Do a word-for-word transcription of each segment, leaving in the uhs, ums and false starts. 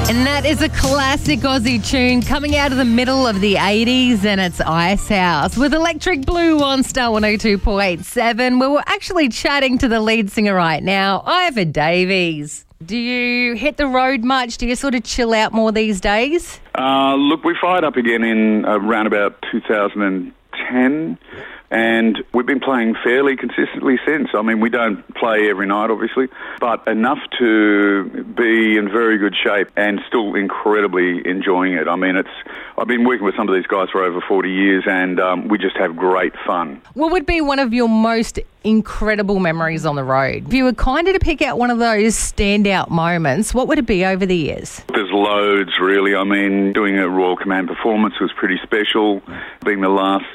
And that is a classic Aussie tune coming out of the middle of the eighties, and it's Icehouse with Electric Blue on Star one oh two point seven. Well, we're actually chatting to the lead singer right now, Ivor Davies. Do you hit the road much? Do you sort of chill out more these days? Uh, look, we fired up again in uh, around about two thousand ten. And we've been playing fairly consistently since. I mean, we don't play every night, obviously, but enough to be in very good shape and still incredibly enjoying it. I mean, it's I've been working with some of these guys for over forty years, and um, we just have great fun. What would be one of your most incredible memories on the road? If you were kind of to pick out one of those standout moments, what would it be over the years? There's loads, really. I mean, doing a Royal Command performance was pretty special. Being the last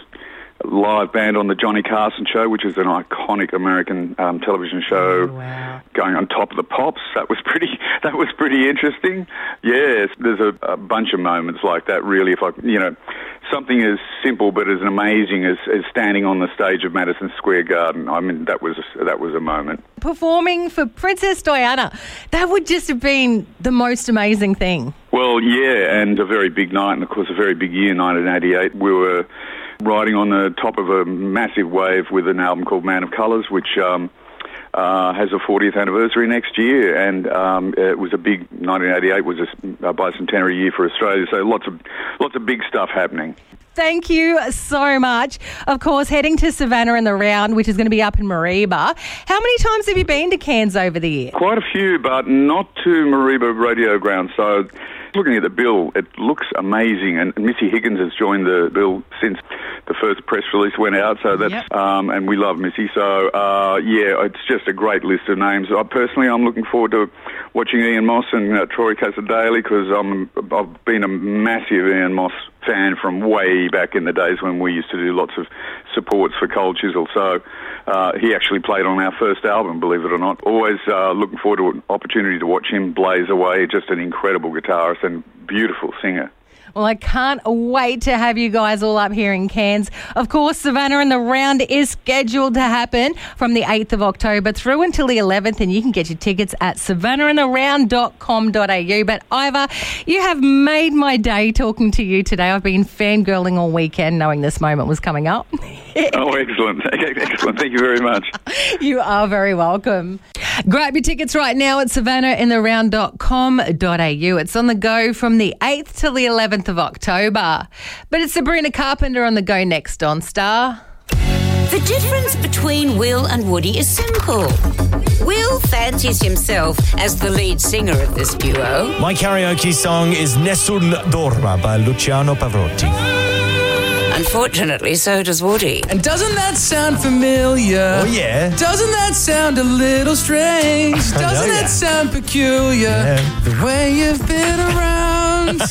live band on the Johnny Carson show, which is an iconic American um, television show, oh, wow. going on Top of the Pops. That was pretty. That was pretty interesting. Yes, there's a, a bunch of moments like that. Really, if I, you know, something as simple but as amazing as, as standing on the stage of Madison Square Garden. I mean, that was that was a moment. Performing for Princess Diana, that would just have been the most amazing thing. Well, yeah, and a very big night, and of course, a very big year, nineteen eighty-eight. We were riding on the top of a massive wave with an album called Man of Colours, which um, uh, has a fortieth anniversary next year, and um, it was a big, nineteen eighty-eight was a, a bicentenary year for Australia, so lots of lots of big stuff happening. Thank you so much. Of course, heading to Savannah in the round, which is going to be up in Mareeba. How many times have you been to Cairns over the year? Quite a few, but not to Mareeba Radio Ground, so looking at the bill, it looks amazing, and Missy Higgins has joined the bill since the first press release went out, so that's yep. um, and we love Missy, so uh, yeah, it's just a great list of names. I personally, I'm looking forward to watching Ian Moss and uh, Troy Casadale, because I'm I've been a massive Ian Moss fan from way back in the days when we used to do lots of supports for Cold Chisel. So uh, he actually played on our first album, believe it or not. Always uh, looking forward to an opportunity to watch him blaze away. Just an incredible guitarist and beautiful singer. Well, I can't wait to have you guys all up here in Cairns. Of course, Savannah in the round is scheduled to happen from the eighth of October through until the eleventh, and you can get your tickets at savannah in the round dot com dot a u. But Ivor, you have made my day talking to you today. I've been fangirling all weekend knowing this moment was coming up. Oh, excellent. Excellent. Thank you very much. You are very welcome. Grab your tickets right now at savannah in the round dot com dot a u. It's on the go from the eighth till the eleventh of October. But it's Sabrina Carpenter on the go next on Star. The difference between Will and Woody is simple. Will fancies himself as the lead singer of this duo. My karaoke song is Nessun Dorma by Luciano Pavarotti. Unfortunately, so does Woody. And doesn't that sound familiar? Oh, yeah. Doesn't that sound a little strange? Doesn't know, that yeah. sound peculiar? Yeah. The way you've been around.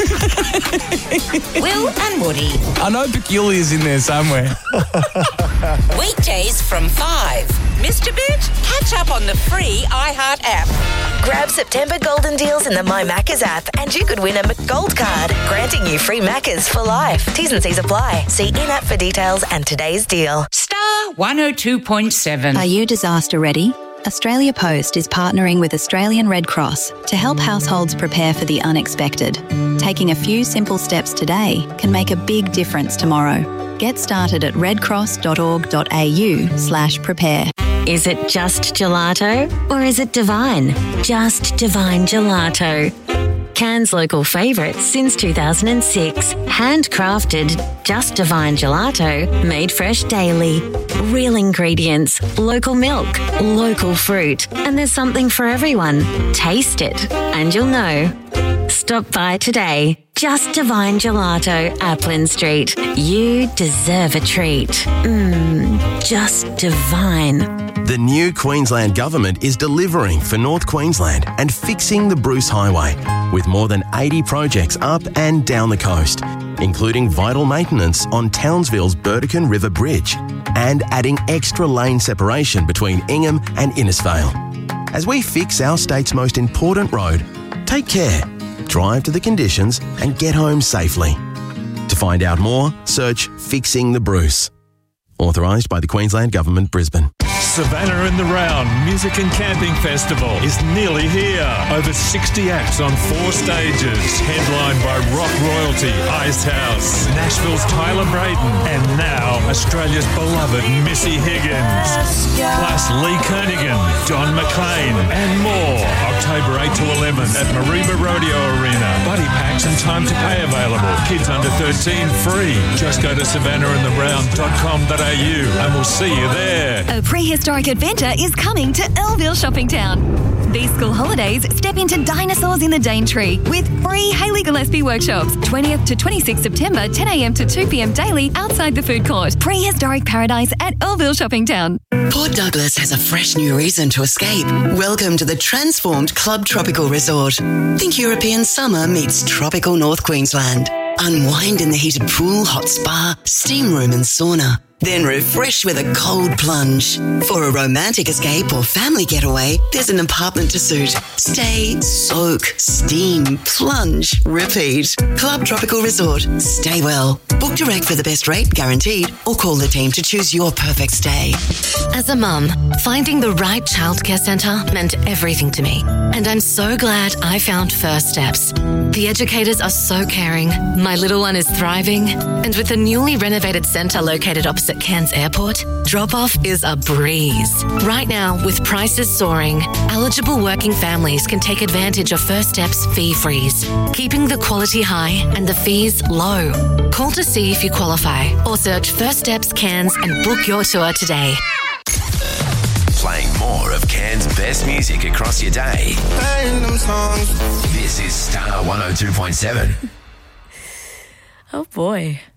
Will and Woody. I know peculiar's in there somewhere. Weekdays from five. Missed a bit? Catch up on the free iHeart app. Grab September golden deals in the My Maccas app and you could win a McGold card, granting you free Maccas for life. T's and C's apply. See in-app for details and today's deal. Star one oh two point seven. Are you disaster ready? Australia Post is partnering with Australian Red Cross to help households prepare for the unexpected. Taking a few simple steps today can make a big difference tomorrow. Get started at redcross dot org dot a u slash prepare. Is it just gelato or is it divine? Just Divine Gelato. Cairns' local favourite since two thousand six. Handcrafted, Just Divine Gelato, made fresh daily. Real ingredients, local milk, local fruit, and there's something for everyone. Taste it and you'll know. Stop by today. Just Divine Gelato, Applin Street. You deserve a treat. Mmm, just divine. The new Queensland Government is delivering for North Queensland and fixing the Bruce Highway with more than eighty projects up and down the coast, including vital maintenance on Townsville's Burdekin River Bridge and adding extra lane separation between Ingham and Innisfail. As we fix our state's most important road, take care, drive to the conditions and get home safely. To find out more, search Fixing the Bruce. Authorised by the Queensland Government, Brisbane. Savannah in the Round Music and Camping Festival is nearly here. Over sixty acts on four stages. Headlined by rock royalty Icehouse, Nashville's Tyler Brayton, and now Australia's beloved Missy Higgins. Plus Lee Kernaghan, Don McLean, and more. October eighth to eleventh at Mariba Rodeo Arena. Buddy packs and time to pay available. Kids under thirteen free. Just go to savannah in the round dot com dot a u and we'll see you there. A prehistoric adventure is coming to Earlville Shopping Town. These school holidays, step into Dinosaurs in the Daintree with free Hayley Gillespie workshops. twentieth to twenty-sixth September, ten a m to two p m daily outside the food court. Prehistoric paradise at Earlville Shopping Town. Port Douglas has a fresh new reason to escape. Welcome to the transformed Club Tropical Resort. Think European summer meets tropical North Queensland. Unwind in the heated pool, hot spa, steam room and sauna. Then refresh with a cold plunge. For a romantic escape or family getaway, there's an apartment to suit. Stay, soak, steam, plunge, repeat. Club Tropical Resort. Stay well. Book direct for the best rate, guaranteed, or call the team to choose your perfect stay. As a mum, finding the right childcare centre meant everything to me. And I'm so glad I found First Steps. The educators are so caring. My little one is thriving. And with the newly renovated centre located opposite at Cairns Airport, drop-off is a breeze. Right now, with prices soaring, eligible working families can take advantage of First Steps fee freeze, keeping the quality high and the fees low. Call to see if you qualify or search First Steps Cairns and book your tour today. Playing more of Cairns' best music across your day. This is Star one oh two point seven. Oh boy.